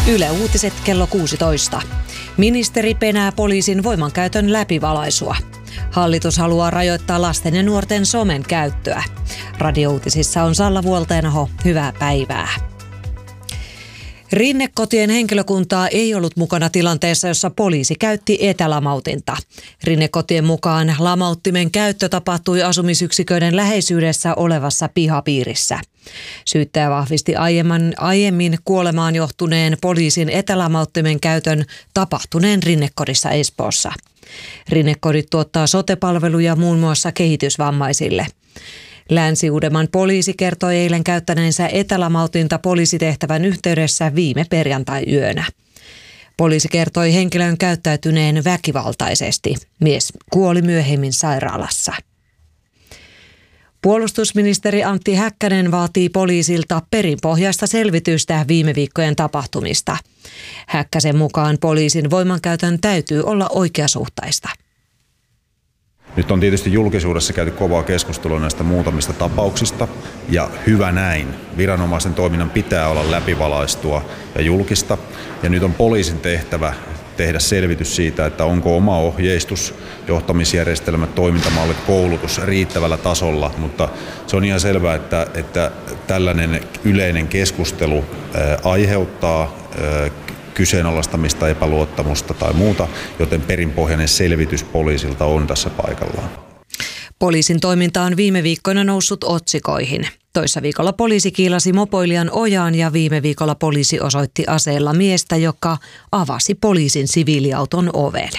Yle Uutiset kello 16. Ministeri penää poliisin voimankäytön läpivalaisua. Hallitus haluaa rajoittaa lasten ja nuorten somen käyttöä. Radiouutisissa on Salla Vuolteenaho. Hyvää päivää. Rinnekotien henkilökuntaa ei ollut mukana tilanteessa, jossa poliisi käytti etälamautinta. Rinnekotien mukaan lamauttimen käyttö tapahtui asumisyksiköiden läheisyydessä olevassa pihapiirissä. Syyttäjä vahvisti aiemmin kuolemaan johtuneen poliisin etälamauttimen käytön tapahtuneen Rinnekodissa Espoossa. Rinnekodit tuottaa sote-palveluja muun muassa kehitysvammaisille. Länsi-Uudenmaan poliisi kertoi eilen käyttäneensä etälamautinta poliisitehtävän yhteydessä viime perjantai-yönä. Poliisi kertoi henkilön käyttäytyneen väkivaltaisesti. Mies kuoli myöhemmin sairaalassa. Puolustusministeri Antti Häkkänen vaatii poliisilta perinpohjaista selvitystä viime viikkojen tapahtumista. Häkkäsen mukaan poliisin voimankäytön täytyy olla oikeasuhtaista. Nyt on tietysti julkisuudessa käyty kovaa keskustelua näistä muutamista tapauksista, ja hyvä näin. Viranomaisen toiminnan pitää olla läpivalaistua ja julkista, ja nyt on poliisin tehtävä tehdä selvitys siitä, että onko oma ohjeistus, johtamisjärjestelmät, toimintamallit, koulutus riittävällä tasolla, mutta se on ihan selvää, että tällainen yleinen keskustelu aiheuttaa kyseenalaistamista, epäluottamusta tai muuta, joten perinpohjainen selvitys poliisilta on tässä paikallaan. Poliisin toiminta on viime viikkoina noussut otsikoihin. Toissa viikolla poliisi kiilasi mopoilijan ojaan ja viime viikolla poliisi osoitti aseella miestä, joka avasi poliisin siviiliauton oven.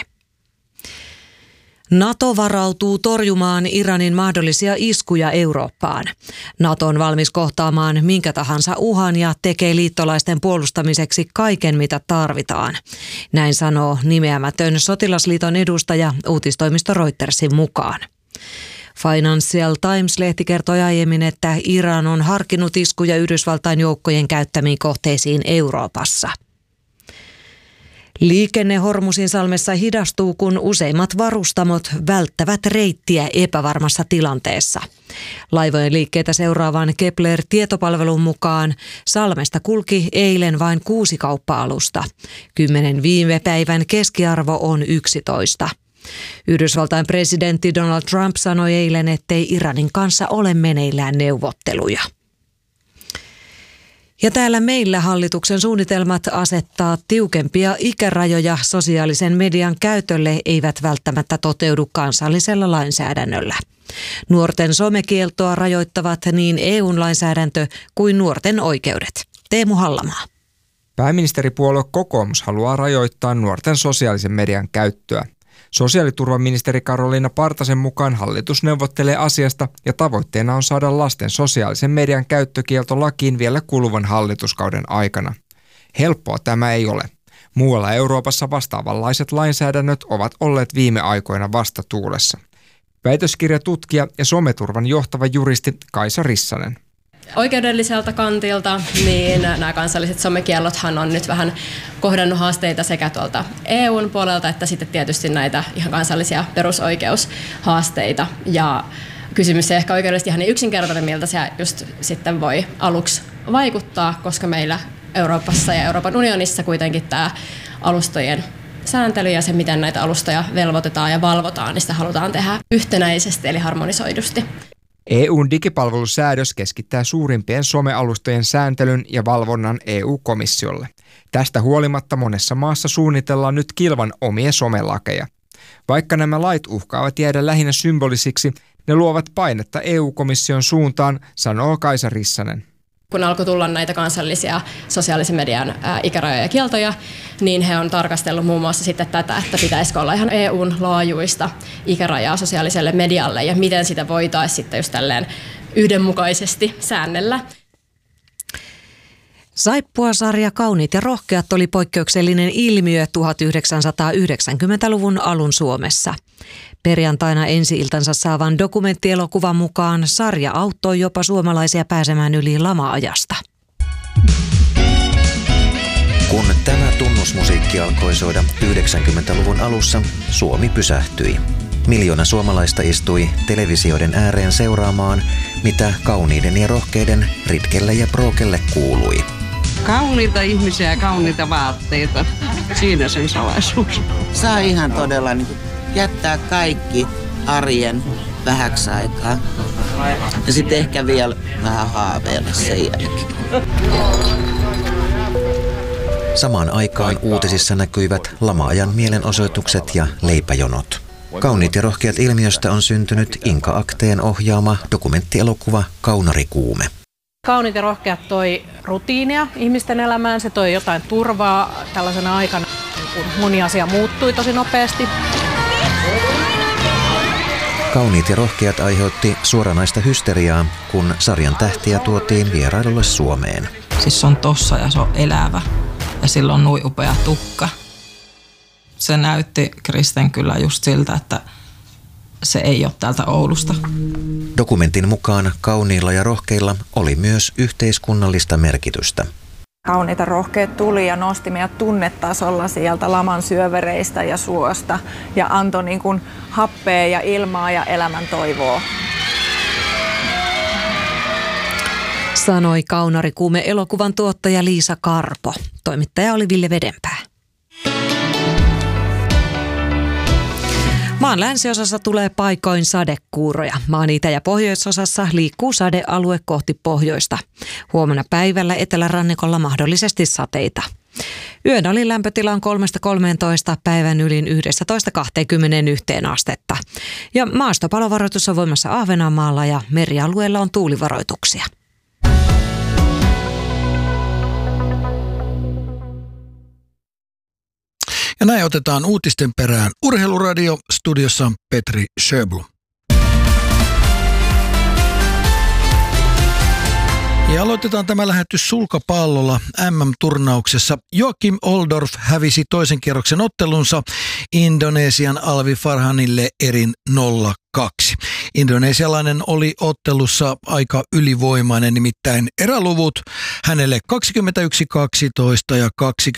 NATO varautuu torjumaan Iranin mahdollisia iskuja Eurooppaan. NATO on valmis kohtaamaan minkä tahansa uhan ja tekee liittolaisten puolustamiseksi kaiken, mitä tarvitaan. Näin sanoo nimeämätön sotilasliiton edustaja uutistoimisto Reutersin mukaan. Financial Times-lehti kertoi aiemmin, että Iran on harkinnut iskuja Yhdysvaltain joukkojen käyttämiin kohteisiin Euroopassa. Liikenne Hormuzinsalmessa hidastuu, kun useimmat varustamot välttävät reittiä epävarmassa tilanteessa. Laivojen liikkeitä seuraavan Kepler-tietopalvelun mukaan salmesta kulki eilen vain 6 kauppa-alusta. 10 viime päivän keskiarvo on 11. Yhdysvaltain presidentti Donald Trump sanoi eilen, ettei Iranin kanssa ole meneillään neuvotteluja. Ja täällä meillä hallituksen suunnitelmat asettaa tiukempia ikärajoja sosiaalisen median käytölle eivät välttämättä toteudu kansallisella lainsäädännöllä. Nuorten somekieltoa rajoittavat niin EU-lainsäädäntö kuin nuorten oikeudet. Teemu Hallamaa. Pääministeripuolue Kokoomus haluaa rajoittaa nuorten sosiaalisen median käyttöä. Sosiaaliturvaministeri Karoliina Partasen mukaan hallitus neuvottelee asiasta ja tavoitteena on saada lasten sosiaalisen median käyttökielto lakiin vielä kuluvan hallituskauden aikana. Helppoa tämä ei ole. Muualla Euroopassa vastaavanlaiset lainsäädännöt ovat olleet viime aikoina vastatuulessa. Väitöskirjatutkija ja someturvan johtava juristi Kaisa Rissanen. Oikeudelliselta kantilta niin nämä kansalliset somekiellothan on nyt vähän kohdannut haasteita sekä tuolta EUn puolelta että sitten tietysti näitä ihan kansallisia perusoikeushaasteita. Ja kysymys ei ehkä oikeudellisesti ihan niin yksinkertainen, miltä se just sitten voi aluksi vaikuttaa, koska meillä Euroopassa ja Euroopan unionissa kuitenkin tämä alustojen sääntely ja se, miten näitä alustoja velvoitetaan ja valvotaan, niin sitä halutaan tehdä yhtenäisesti eli harmonisoidusti. EUn digipalvelusäädös keskittää suurimpien somealustojen sääntelyn ja valvonnan EU-komissiolle. Tästä huolimatta monessa maassa suunnitellaan nyt kilvan omia somelakeja. Vaikka nämä lait uhkaavat jäädä lähinnä symbolisiksi, ne luovat painetta EU-komission suuntaan, sanoo Kaisa Rissanen. Kun alkoi tulla näitä kansallisia sosiaalisen median ikärajoja ja kieltoja, niin he on tarkastellut muun muassa sitten tätä, että pitäisikö olla ihan EUn laajuista ikärajaa sosiaaliselle medialle ja miten sitä voitaisiin sitten just tälleen yhdenmukaisesti säännellä. Saippuasarja Kauniit ja rohkeat oli poikkeuksellinen ilmiö 1990-luvun alun Suomessa. Perjantaina ensi-iltansa saavan dokumenttielokuvan mukaan sarja auttoi jopa suomalaisia pääsemään yli lama-ajasta. Kun tämä tunnusmusiikki alkoi soida 90-luvun alussa, Suomi pysähtyi. Miljoona suomalaista istui televisioiden ääreen seuraamaan, mitä kauniiden ja rohkeiden Ritkelle ja Prookelle kuului. Kauniita ihmisiä ja kauniita vaatteita. Siinä sen salaisuus. Saa ihan todella niin kuin jättää kaikki arjen vähäksi aikaa. Ja sitten ehkä vielä vähän haaveilla sen jälkeen. Samaan aikaan uutisissa näkyivät lama-ajan mielenosoitukset ja leipäjonot. Kauniit ja rohkeat ilmiöstä on syntynyt Inka Akteen ohjaama dokumenttielokuva Kaunarikuume. Kauniit ja rohkeat toi rutiinia ihmisten elämään, se toi jotain turvaa tällaisena aikana, kun moni asia muuttui tosi nopeasti. Kauniit ja rohkeat aiheutti suoranaista hysteriaa, kun sarjan tähtiä tuotiin vierailulle Suomeen. Siis se on tossa ja se on elävä ja sillä on nuin upea tukka. Se näytti Kristen kyllä just siltä, että se ei ole täältä Oulusta. Dokumentin mukaan kauniilla ja rohkeilla oli myös yhteiskunnallista merkitystä. Kauniita rohkeat tuli ja nosti meidät tunnetasolla sieltä laman syövereistä ja suosta ja antoi niin kuin happea ja ilmaa ja elämän toivoa. Sanoi Kaunarikuume-elokuvan tuottaja Liisa Karpo. Toimittaja oli Ville Vedenpää. Maan länsiosassa tulee paikoin sadekuuroja. Maan itä- ja pohjoisosassa liikkuu sadealue kohti pohjoista. Huomenna päivällä etelärannikolla mahdollisesti sateita. Yön alin lämpötila on 3-13, päivän ylin 11-21 astetta. Ja maastopalovaroitus on voimassa Ahvenanmaalla ja merialueella on tuulivaroituksia. Ja näin otetaan uutisten perään Urheiluradio. Studiossa on Petri Sjöblom. Ja aloitetaan tämä lähetys sulkapallolla MM-turnauksessa. Joakim Oldorf hävisi toisen kierroksen ottelunsa Indonesian Alvi Farhanille erin 0-2. Indonesialainen oli ottelussa aika ylivoimainen, nimittäin eräluvut hänelle 21-12 ja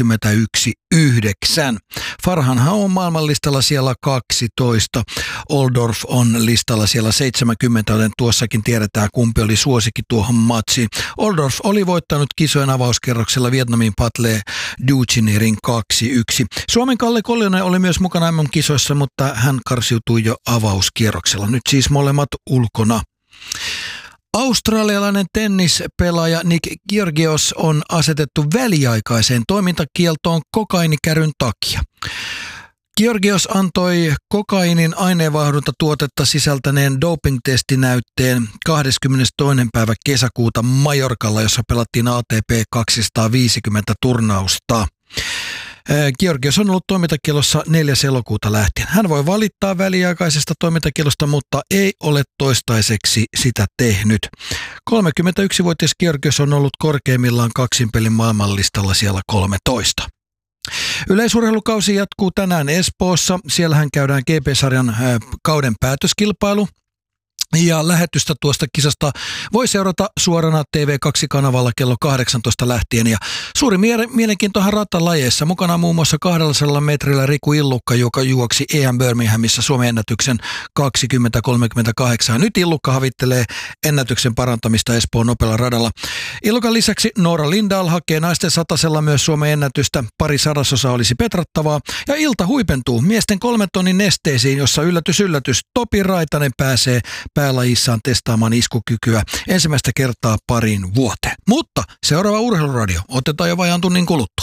21-9. Farhanhan on maailmanlistalla siellä 12, Oldorf on listalla siellä 70, joten tuossakin tiedetään kumpi oli suosikki tuohon matsiin. Oldorf oli voittanut kisojen avauskerroksella Vietnamin Patle Duchinirin 2-1. Suomen Kalle Koljonen oli myös mukana MM-kisoissa, mutta hän karsiutui jo avauskierroksella. Nyt siis molemmat ulkona. Australialainen tennispelaaja Nick Kyrgios on asetettu väliaikaiseen toimintakieltoon kokainikäryn takia. Kyrgios antoi kokainin aineenvaihdunta-tuotetta sisältäneen doping-testinäytteen 22. päivä kesäkuuta Majorkalla, jossa pelattiin ATP 250 turnausta. Kyrgios on ollut toimintakielossa 4. elokuuta lähtien. Hän voi valittaa väliaikaisesta toimintakielosta, mutta ei ole toistaiseksi sitä tehnyt. 31-vuotias Kyrgios on ollut korkeimmillaan kaksinpelin maailmanlistalla siellä 13. Yleisurheilukausi jatkuu tänään Espoossa. Siellähän käydään GP-sarjan kauden päätöskilpailu. Ja lähetystä tuosta kisasta voi seurata suorana TV2-kanavalla kello 18 lähtien. Ja suuri mielenkiintohan ratalajeissa. Mukana muun muassa 200 metrillä Riku Illukka, joka juoksi EM Birminghamissa Suomen ennätyksen 20.38. Nyt Illukka havittelee ennätyksen parantamista Espoon nopealla radalla. Illukan lisäksi Noora Lindahl hakee naisten satasella myös Suomen ennätystä. Pari sadasosaa olisi petrattavaa. Ja ilta huipentuu miesten 3 tonnin nesteisiin, jossa yllätys, Topi Raitanen pääsee päälajissaan testaamaan iskukykyä ensimmäistä kertaa pariin vuoteen. Mutta seuraava Urheiluradio otetaan jo vajaan tunnin kuluttua.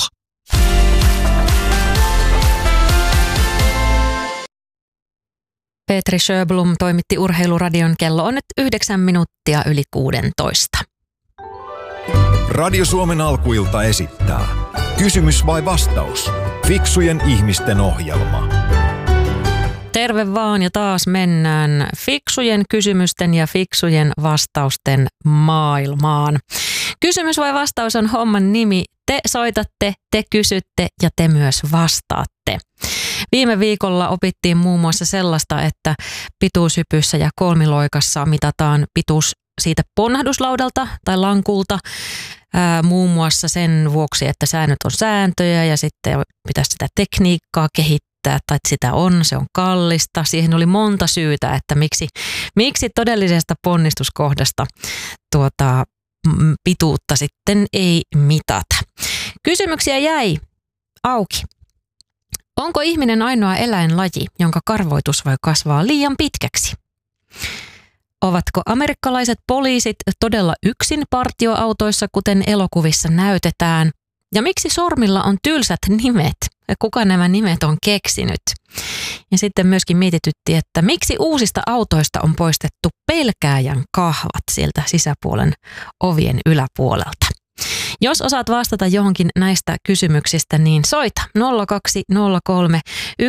Petri Sjöblom toimitti Urheiluradion. Kello on nyt 9 minuuttia yli 16. Radio Suomen alkuilta esittää Kysymys vai vastaus? Fiksujen ihmisten ohjelma. Terve vaan ja taas mennään fiksujen kysymysten ja fiksujen vastausten maailmaan. Kysymys vai vastaus on homman nimi. Te soitatte, te kysytte ja te myös vastaatte. Viime viikolla opittiin muun muassa sellaista, että pituushypyssä ja kolmiloikassa mitataan pituus siitä ponnahduslaudalta tai lankulta. Muun muassa sen vuoksi, että säännöt on sääntöjä ja sitten pitäisi sitä tekniikkaa kehittää. Tai sitä se on kallista. Siihen oli monta syytä, että miksi todellisesta ponnistuskohdasta pituutta sitten ei mitata. Kysymyksiä jäi auki. Onko ihminen ainoa eläinlaji, jonka karvoitus voi kasvaa liian pitkäksi? Ovatko amerikkalaiset poliisit todella yksin partioautoissa, kuten elokuvissa näytetään? Ja miksi sormilla on tylsät nimet? Ja kuka nämä nimet on keksinyt? Ja sitten myöskin mietityttiin, että miksi uusista autoista on poistettu pelkääjän kahvat sieltä sisäpuolen ovien yläpuolelta. Jos osaat vastata johonkin näistä kysymyksistä, niin soita 0203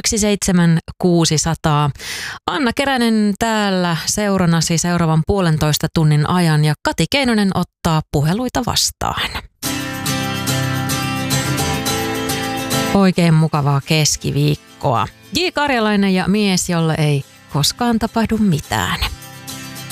17600. Anna Keränen täällä seurannasi seuraavan 1,5 tunnin ajan ja Kati Keinonen ottaa puheluita vastaan. Oikein mukavaa keskiviikkoa. J. Karjalainen ja mies, jolle ei koskaan tapahdu mitään.